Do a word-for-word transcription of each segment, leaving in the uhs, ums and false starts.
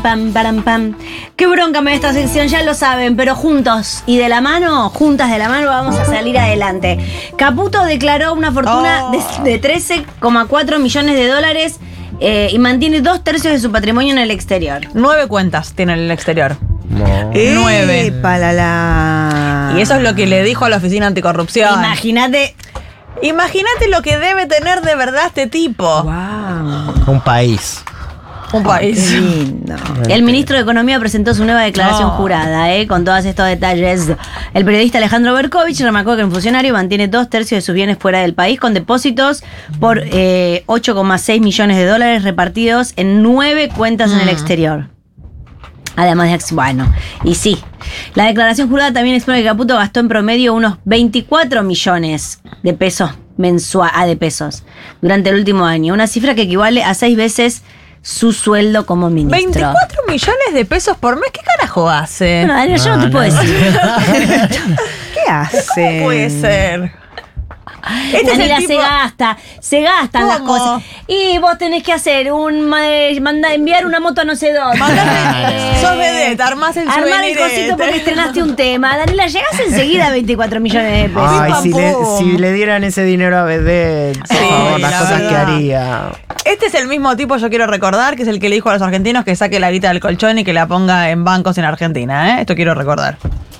Param, pam, param, pam. Qué bronca me da esta sección, ya lo saben, pero juntos y de la mano, juntas de la mano vamos a salir adelante. Caputo declaró una fortuna Oh. de, de trece coma cuatro millones de dólares eh, y mantiene dos tercios de su patrimonio en el exterior. Nueve cuentas tiene en el exterior. No. Nueve. Epa, la, la. Y eso es lo que le dijo a la Oficina Anticorrupción. Imagínate. Imagínate lo que debe tener de verdad este tipo. Wow. Un país. Un Qué país. lindo. El ministro de Economía presentó su nueva declaración No. jurada, ¿eh? Con todos estos detalles. El periodista Alejandro Berkovich remarcó que el funcionario mantiene dos tercios de sus bienes fuera del país con depósitos por eh, ocho coma seis millones de dólares repartidos en nueve cuentas Mm. en el exterior. Además de, bueno, y sí. La declaración jurada también expone que Caputo gastó en promedio unos veinticuatro millones de pesos mensuales, ah, de pesos, durante el último año. Una cifra que equivale a seis veces su sueldo como ministro. veinticuatro millones de pesos por mes. ¿Qué carajo hace? Bueno, Daniel, yo no, No, te puedo no. decir. ¿Qué hace? ¿Cómo puede ser? Este es el Daniela, tipo- se gasta, se gastan las ¿Cómo? cosas. Y vos tenés que hacer un ma- manda, enviar una moto a no sé dónde. Mandate- sos vedette, armás el Armar el souvenir cosito este. porque estrenaste un tema. Daniela, llegás enseguida a veinticuatro millones de pesos. Ay, pam, si le, pum. si le dieran ese dinero a Vedette, por Sí, favor, las la cosas que verdad. haría. Este es el mismo tipo, yo quiero recordar, que es el que le dijo a los argentinos que saque la guita del colchón y que la ponga en bancos en Argentina, ¿eh? Esto quiero recordar.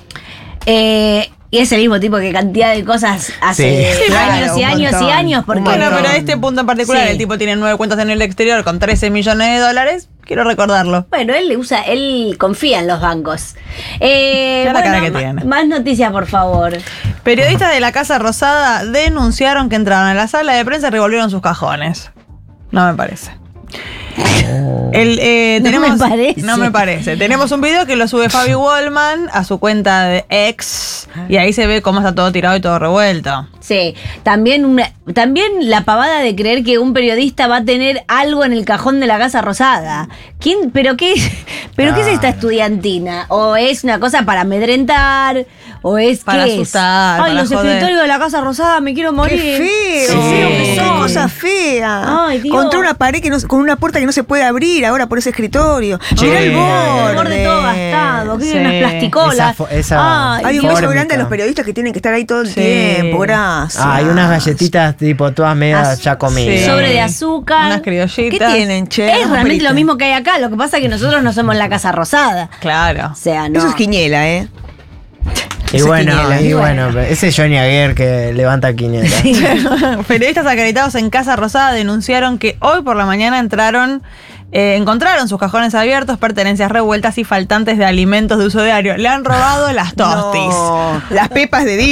Eh, y es el mismo tipo que cantidad de cosas hace Sí, claro, años y un años y montón. años. Porque Un Bueno, montón. pero este punto en particular, Sí. el tipo tiene nueve cuentas en el exterior con trece millones de dólares, quiero recordarlo. Bueno, él le usa, él confía en los bancos. Eh, Mira la bueno, cara que ma- tiene. Más noticias, por favor. Periodistas de la Casa Rosada denunciaron que entraron a la sala de prensa y revolvieron sus cajones. No me parece. El, eh, No tenemos, me parece. No me parece. Tenemos un video que lo sube Fabi Wallman a su cuenta de X y ahí se ve cómo está todo tirado y todo revuelto. Sí, también, una- también la pavada de creer que un periodista va a tener algo en el cajón de la Casa Rosada. ¿Quién? ¿Pero qué, pero qué es esta Claro. estudiantina? ¿O es una cosa para amedrentar? ¿O es Para qué es? asustar, Ay, para los joder. escritorios de la Casa Rosada, me quiero morir. ¡Qué feo! Qué feo que ¡Qué son. cosa fea! Ay, Dios. Contra una pared que no, con una puerta que no se puede abrir ahora por ese escritorio. Che, Mirá el el borde. El borde todo gastado, que Sí. unas plasticolas. Esa fo- esa- Ay, Hay un Dios. beso Fórmica. grande a los periodistas que tienen que estar ahí todo el Sí. tiempo. Gracias. Ah, hay unas galletitas tipo todas medias Az- ya comidas. Sí. Sobre de azúcar. Unas ¿Qué criollitas. tienen, che? Es Unas realmente pelitas. lo mismo que hay acá. Lo que pasa es que nosotros no somos la Casa Rosada. Claro. O sea, no. Eso es quiniela, ¿eh? Y Esa bueno, quiniela. y Y bueno, bueno. ese es Johnny Aguirre que levanta quiniela. Periodistas acreditados en Casa Rosada denunciaron que hoy por la mañana entraron, eh, encontraron sus cajones abiertos, pertenencias revueltas y faltantes de alimentos de uso diario. Le han robado las tostis. No, las pepas de